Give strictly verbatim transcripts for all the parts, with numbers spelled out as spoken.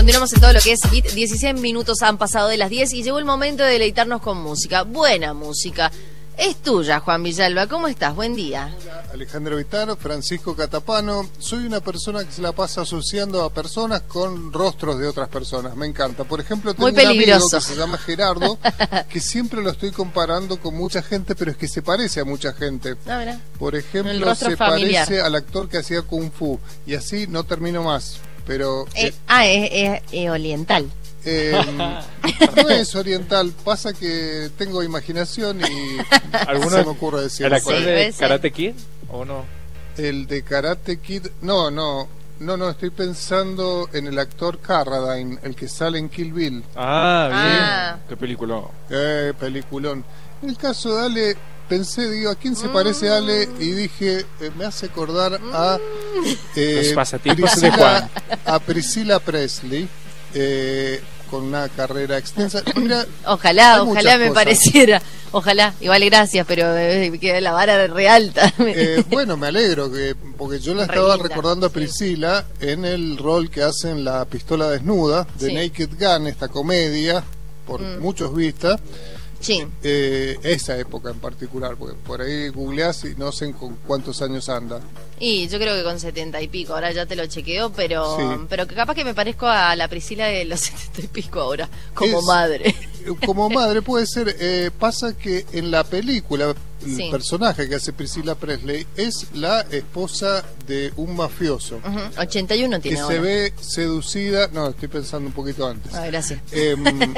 Continuamos en todo lo que es Beat. dieciséis minutos han pasado de las diez y llegó el momento de deleitarnos con música. Buena música. Es tuya, Juan Villalba. ¿Cómo estás? Buen día. Hola, Alejandro Vitaro, Francisco Catapano. Soy una persona que se la pasa asociando a personas con rostros de otras personas. Me encanta. Por ejemplo, tengo un amigo que se llama Gerardo, que siempre lo estoy comparando con mucha gente, pero es que se parece a mucha gente. Ah, mira. Por ejemplo, se familiar. parece al actor que hacía Kung Fu. Y así no termino más. Pero eh, eh, ah, es, es, es oriental. Eh, no es oriental, pasa que tengo imaginación y ¿Alguno se me ocurre decir. ¿El actor sí, de Karate Kid o no? El de Karate Kid, no, no, no, no, estoy pensando en el actor Carradine, el que sale en Kill Bill. Ah, bien, ah. qué película. Eh, peliculón. En el caso de Ale, pensé, digo, ¿a quién se parece Ale? Y dije, eh, me hace acordar a eh, los pasatiempos Priscila, de Juan. a Priscila Presley. Eh, con una carrera extensa. Mira, ojalá, ojalá me cosas. pareciera. Ojalá, igual gracias, pero me queda la vara de re alta. Eh, bueno, me alegro, que porque yo la estaba recordando a Priscila sí. en el rol que hace en La pistola desnuda, de sí. Naked Gun, esta comedia, por mm. muchos vistas. Sí. Eh, esa época en particular, porque por ahí googleás y no sé con cuántos años anda. Y yo creo que con setenta y pico, ahora ya te lo chequeo, pero sí. pero que capaz que me parezco a la Priscila de los setenta y pico ahora, como es, madre. Como madre puede ser, eh, pasa que en la película el sí. personaje que hace Priscila Presley es la esposa de un mafioso. Uh-huh. ochenta y uno tiene que ahora. Se ve seducida, no, estoy pensando un poquito antes. Ah, gracias. Eh,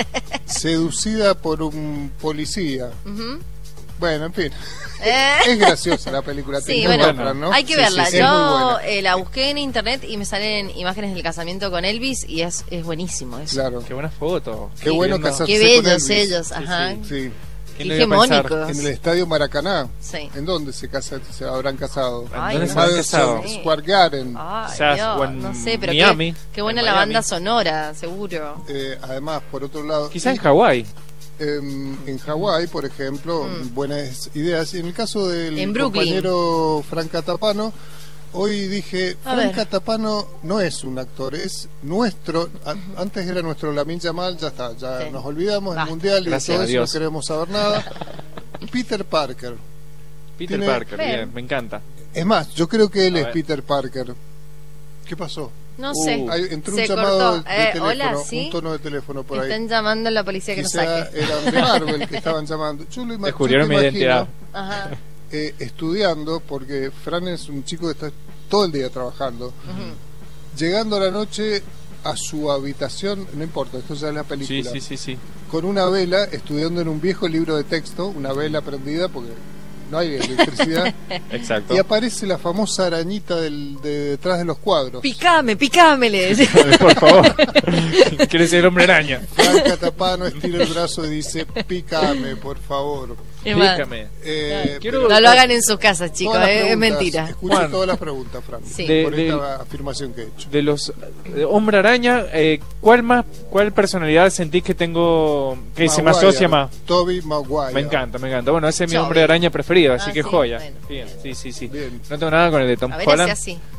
seducida por un policía. Uh-huh. Bueno, en fin. Eh. Es graciosa la película. Sí, bueno, otra, ¿no? hay que sí, verla. Sí, sí, Yo eh, la busqué en internet y me salen imágenes del casamiento con Elvis y es, es buenísimo eso. Claro. Qué buena foto. Qué bueno lindo. casarse Qué bellos con Elvis. ellos, ajá. Sí, sí. Qué hegemónicos. En el Estadio Maracaná. Sí. ¿En dónde se casa, se habrán casado? Ay, ¿dónde no. se habrán casado? Sí. Square Garden. Ay, o sea, Dios, no sé, pero Miami, qué, qué buena la banda sonora, seguro. Eh, además, por otro lado... Quizás en Hawái. Eh, en Hawái, por ejemplo, mm. buenas ideas. Y en el caso del compañero Frank Catapano, hoy dije, A Frank ver. Catapano no es un actor, es nuestro, a, antes era nuestro Lamine Yamal, ya está, ya sí. nos olvidamos del Mundial y Gracias todo a eso, Dios. no queremos saber nada. Peter Parker. Peter Tiene, Parker, bien, me encanta. Es más, yo creo que él a es ver. Peter Parker. ¿Qué pasó? No Uh. sé. Hay, entró Se un llamado cortó. de, de Eh, teléfono, hola, ¿sí? un tono de teléfono por ahí. Están llamando a la policía que Quizá nos saque. eran de Marvel que estaban llamando. Yo lo ima- Descubrieron yo mi te identidad. Ajá. Eh, estudiando, porque Fran es un chico que está todo el día trabajando. Uh-huh. Llegando a la noche a su habitación, no importa, esto ya es la película. Sí, sí, sí, sí. Con una vela, estudiando en un viejo libro de texto, una vela prendida porque no hay electricidad. Exacto. Y aparece la famosa arañita del, de detrás de los cuadros. Picame, picame, le decía. Por favor. Quiere ser el hombre araña. Frank Catapano estira el brazo y dice, pícame, por favor. Pícame. Eh, Quiero- pero- No lo hagan en sus casas, chicos, Todas las eh, es preguntas, mentira. Escuche Juan. todas las preguntas, Fran, Sí. De- por de- esta afirmación que he hecho. De los de hombre araña, eh, ¿cuál más, cuál personalidad sentís que tengo que se me Maguire, asocia más? Tobey Maguire. Me encanta, me encanta. Bueno, ese es mi Tobey. hombre araña preferido, así Ah, que sí, joya. bueno. Bien, sí, sí, sí. Bien. No tengo nada con el de Tom A ver, Holland. ese así.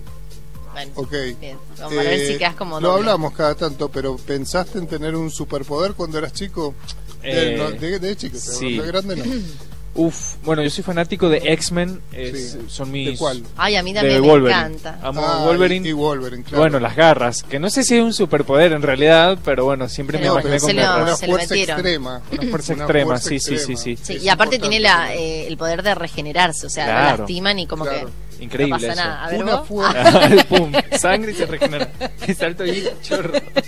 Bueno, Ok. bien. Vamos a ver Eh, si quedas como Lo doble. hablamos cada tanto, pero ¿pensaste en tener un superpoder cuando eras chico? Eh, de, no, de, de chico, pero sí. de grande no. Uf, bueno, yo soy fanático de X-Men. es- Sí. Son mis. ¿De cuál? Ay, a mí De también me Wolverine. encanta. Amo Ah, Wolverine. Y, y Wolverine, claro. Bueno, las garras, que no sé si es un superpoder en realidad, pero bueno, siempre Se me lo- imaginé se con lo- garras. Una se lo fuerza metieron. extrema. Una fuerza Una extrema, fuerza sí, sí, extrema. sí, sí. Sí, Es y aparte importante, tiene la, ¿no? eh, el poder de regenerarse, o sea, Claro. lo lastiman y como Claro. que Increíble no pasa eso. nada. A ver, Una vos. fuerza. Pum, sangre y se regenera. Y salto ahí, chorro.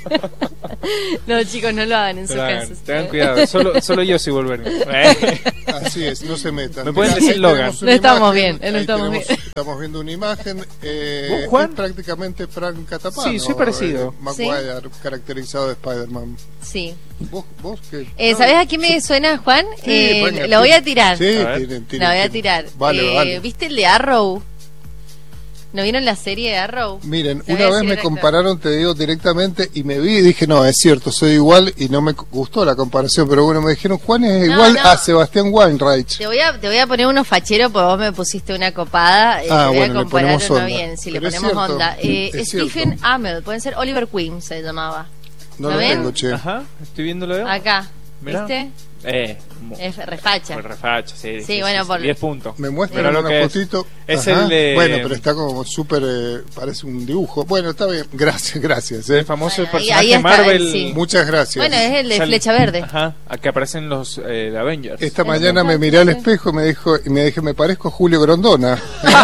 No, chicos, no lo hagan en sus Tengan, casas. tengan cuidado, solo, solo yo soy Wolverine. Eh. Así es, no se metan. Me pueden Mirá, decir ahí Logan. tenemos una No estamos imagen, bien, no ahí estamos tenemos- bien. Estamos viendo una imagen. Eh, ¿Vos, Juan? Es prácticamente Frank Catapano. Sí, soy parecido. eh, Maguire, caracterizado de Spider-Man. Sí. ¿Vos, vos qué? Eh, No, ¿Sabés a qué me suena, Juan? Sí, Eh, venga, lo voy a tirar. Sí, A ver. tienen, tienen, La voy a tienen. tirar. Vale, Eh, vale. ¿Viste el de Arrow? ¿No vieron la serie de Arrow? Miren, una vez me compararon, te digo directamente, y me vi y dije, no, es cierto, soy igual, y no me gustó la comparación, pero bueno, me dijeron, Juan es igual no, no. a Sebastián Weinreich. Te voy a te voy a poner unos facheros porque vos me pusiste una copada, eh, ah, te voy bueno, a comparar uno bien, si pero le ponemos cierto, onda. Eh, Stephen cierto. Amell, pueden ser Oliver Queen, se llamaba. No ¿Lo, lo ven? tengo, che. Ajá, estoy viéndolo de acá, Mirá. ¿viste? Eh, es refacha. Por refacha, sí. Sí, sí bueno, sí, por diez puntos. Me muestran una fotito. Es, es el de... Bueno, pero está como súper, eh, parece un dibujo. Bueno, está bien. Gracias, gracias. Eh. El famoso bueno, personaje ahí, ahí está, Marvel. sí. Muchas gracias. Bueno, es el de Sal... Flecha Verde. Ajá, aquí aparecen los eh, Avengers. Esta es mañana me miré al espejo y me dijo, y me dije, me parezco a Julio Grondona.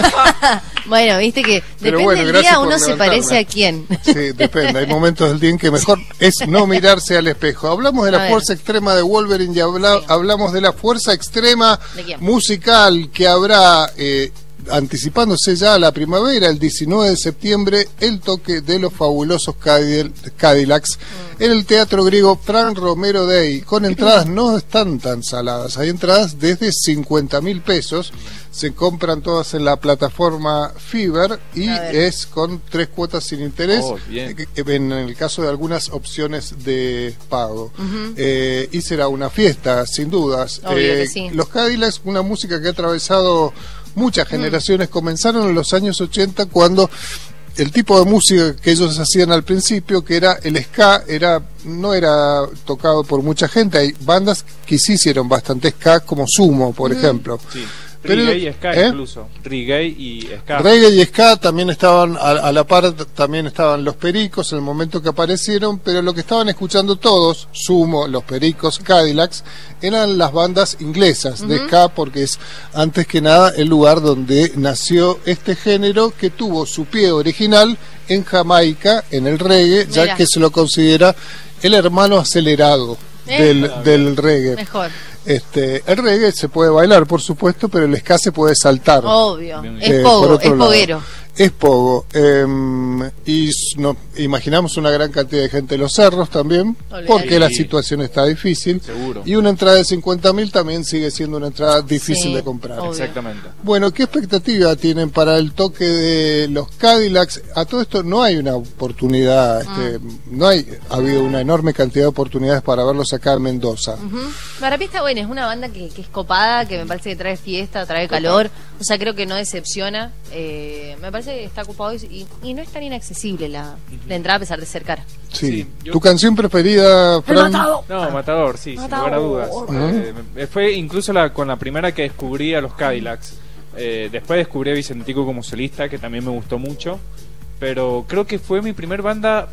Bueno, viste que pero depende bueno, del día uno levantarme. Se parece a quién. Sí, depende. Hay momentos del día en que mejor es no mirarse al espejo. Hablamos de la fuerza extrema de Wolverine y habla, sí. hablamos de la fuerza extrema musical que habrá, eh, anticipándose ya a la primavera, el diecinueve de septiembre, el toque de los fabulosos Cadillacs mm. en el Teatro Griego Fran Romero Day, con entradas no están tan saladas, hay entradas desde cincuenta mil pesos, se compran todas en la plataforma Fiverr y es con tres cuotas sin interés, oh, en el caso de algunas opciones de pago. Uh-huh. eh, y será una fiesta, sin dudas. Obvio eh, que sí. Los Cadillacs, una música que ha atravesado muchas generaciones, mm. comenzaron en los años ochenta cuando el tipo de música que ellos hacían al principio, que era el ska, era no era tocado por mucha gente. Hay bandas que sí hicieron bastante ska, como Sumo, por mm. ejemplo. Sí. Reggae y ska, ¿eh? Incluso reggae y ska. Reggae y ska también estaban a, a la par, también estaban los Pericos en el momento que aparecieron, pero lo que estaban escuchando todos, Sumo, los Pericos, Cadillacs, eran las bandas inglesas uh-huh. de ska, porque es antes que nada el lugar donde nació este género, que tuvo su pie original en Jamaica, en el reggae. Mira. Ya que se lo considera el hermano acelerado eh. del, del reggae. Mejor. Este, el reggae se puede bailar, por supuesto, pero el ska se puede saltar. Obvio, eh, es pogo, es poguero. Es pogo. Eh, y no, imaginamos una gran cantidad de gente en los cerros también, Olé. porque la situación está difícil. Seguro. Y una entrada de cincuenta mil también sigue siendo una entrada difícil sí, de comprar. Obvio. Exactamente. Bueno, ¿qué expectativa tienen para el toque de los Cadillacs? A todo esto no hay una oportunidad, mm. este, no hay ha habido una enorme cantidad de oportunidades para verlos acá en Mendoza. Uh-huh. Para mí está bueno, es una banda que, que es copada, que me parece que trae fiesta, trae calor, o sea, creo que no decepciona. Eh, me parece que está ocupado y, y no es tan inaccesible la, uh-huh. la entrada a pesar de ser cara. Sí. sí yo... ¿Tu canción preferida, Fran? Matador. No, Matador, sí, Matador. Sin lugar a dudas. Uh-huh. eh, fue incluso la, con la primera que descubrí a los Cadillacs. Eh, después descubrí a Vicentico como solista, que también me gustó mucho. Pero creo que fue mi primer banda.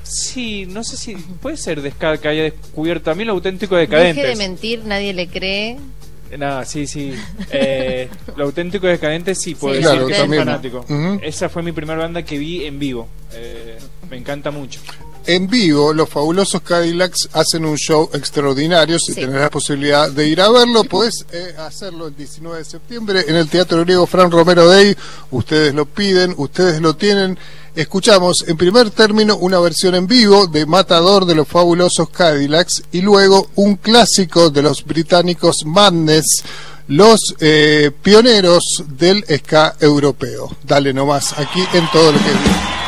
Sí, no sé si puede ser de ska que haya descubierto. A mí lo auténtico Decadentes. Deje de mentir, nadie le cree. Nada, sí, sí. Eh, lo auténtico Decadentes sí puedo sí, decir claro, que también. soy fanático. Uh-huh. Esa fue mi primera banda que vi en vivo. Eh, me encanta mucho. En vivo, los fabulosos Cadillacs hacen un show extraordinario. Si sí. tenés la posibilidad de ir a verlo, podés eh, hacerlo el diecinueve de septiembre en el Teatro Griego Fran Romero Day. Ustedes lo piden, ustedes lo tienen. Escuchamos en primer término una versión en vivo de Matador de los fabulosos Cadillacs y luego un clásico de los británicos Madness, los eh, pioneros del ska europeo. Dale nomás, aquí en Todo lo que vi.